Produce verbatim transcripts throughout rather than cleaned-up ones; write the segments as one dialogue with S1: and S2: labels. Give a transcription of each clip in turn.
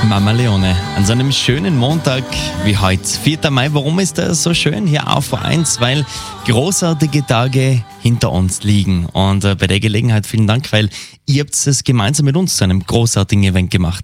S1: Mama Leone. An so einem schönen Montag wie heute, vierter Mai. Warum ist das so schön hier auf V eins? Weil großartige Tage hinter uns liegen. Und äh, bei der Gelegenheit vielen Dank, weil ihr habt es gemeinsam mit uns zu einem großartigen Event gemacht.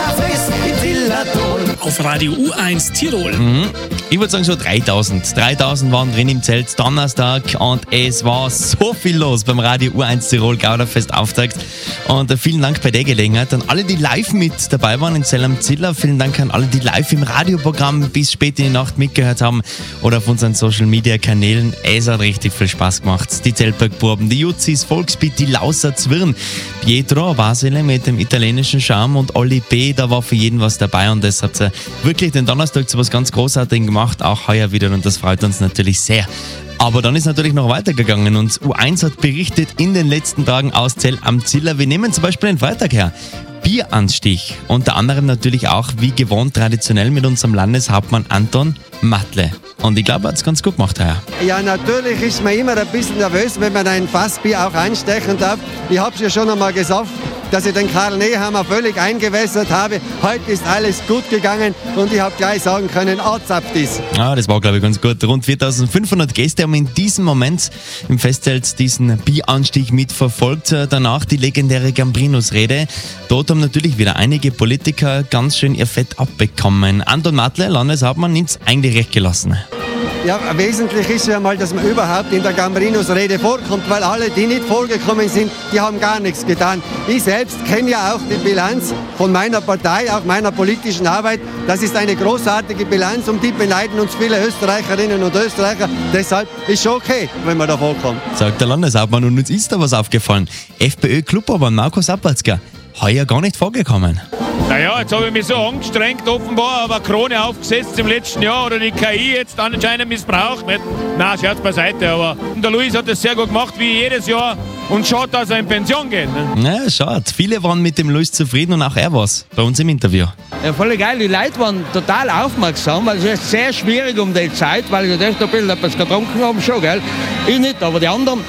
S2: Auf Radio U eins Tirol.
S1: Mhm. Ich würde sagen so dreitausend. dreitausend waren drin im Zelt, Donnerstag, und es war so viel los beim Radio U eins Tirol Gauderfest Auftakt. Und äh, vielen Dank bei der Gelegenheit an alle, die live mit dabei waren in Zell am Ziller. Vielen Dank an alle, die live im Radioprogramm bis spät in die Nacht mitgehört haben oder auf unseren Social Media Kanälen. Es hat richtig viel Spaß gemacht. Die Zeltbergbuben, die Jutzis, Volksbeat, die Lauser Zwirn, Pietro Basile mit dem italienischen Charme und Olli B. Da war für jeden was dabei, und das hat wirklich den Donnerstag zu was ganz Großartigem gemacht, auch heuer wieder, und das freut uns natürlich sehr. Aber dann ist natürlich noch weitergegangen, und U eins hat berichtet in den letzten Tagen aus Zell am Ziller. Wir nehmen zum Beispiel den Freitag her. Bieranstich, unter anderem natürlich auch wie gewohnt traditionell mit unserem Landeshauptmann Anton Matle. Und ich glaube, er hat es ganz gut gemacht heuer.
S3: Ja, natürlich ist man immer ein bisschen nervös, wenn man ein Fassbier auch einstechen darf. Ich habe es ja schon einmal gesagt, dass ich den Karl Nehammer völlig eingewässert habe. Heute ist alles gut gegangen, und ich habe gleich sagen können, azapft ist.
S1: Ja, das war, glaube ich, ganz gut. Rund viertausendfünfhundert Gäste haben in diesem Moment im Festzelt diesen Bieranstieg mitverfolgt. Danach die legendäre Gambrinus-Rede. Dort haben natürlich wieder einige Politiker ganz schön ihr Fett abbekommen. Anton Matle, Landeshauptmann, nimmt es eigentlich recht gelassen.
S3: Ja, wesentlich ist ja mal, dass man überhaupt in der Gambrinus-Rede vorkommt, weil alle, die nicht vorgekommen sind, die haben gar nichts getan. Ich selbst kenne ja auch die Bilanz von meiner Partei, auch meiner politischen Arbeit. Das ist eine großartige Bilanz, um die beneiden uns viele Österreicherinnen und Österreicher. Deshalb ist schon okay, wenn man da vorkommt.
S1: Sagt der Landeshauptmann, und uns ist da was aufgefallen. FPÖ-Clubobmann Markus Apatzka, heuer gar nicht vorgekommen.
S4: Naja, jetzt habe ich mich so angestrengt, offenbar, aber Krone aufgesetzt im letzten Jahr oder die K I jetzt anscheinend missbraucht. Nicht? Nein, Scherz beiseite, aber der Luis hat das sehr gut gemacht, wie jedes Jahr, und schaut, dass er in Pension geht. Ne?
S1: Ja, schaut. Viele waren mit dem Luis zufrieden, und auch er war's bei uns im Interview.
S5: Ja, voll geil. Die Leute waren total aufmerksam, weil es ist sehr schwierig um die Zeit, weil ich echt ein bisschen etwas getrunken haben, schon, gell? Ich nicht, aber die anderen.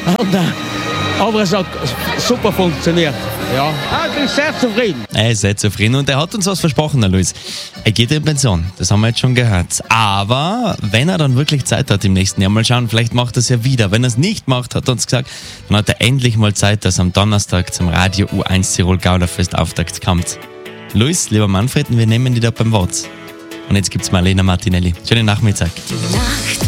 S5: Aber es hat super funktioniert. Ja, ich bin sehr zufrieden.
S1: Er ist sehr zufrieden, und er hat uns was versprochen, der Luis. Er geht in Pension, das haben wir jetzt schon gehört. Aber wenn er dann wirklich Zeit hat im nächsten Jahr, mal schauen, vielleicht macht er es ja wieder. Wenn er es nicht macht, hat er uns gesagt, dann hat er endlich mal Zeit, dass er am Donnerstag zum Radio U eins Tirol Gauderfest Auftakt kommt. Luis, lieber Manfred, wir nehmen dich da beim Wort. Und jetzt gibt's Marlena Martinelli. Schönen Nachmittag.
S6: Nacht.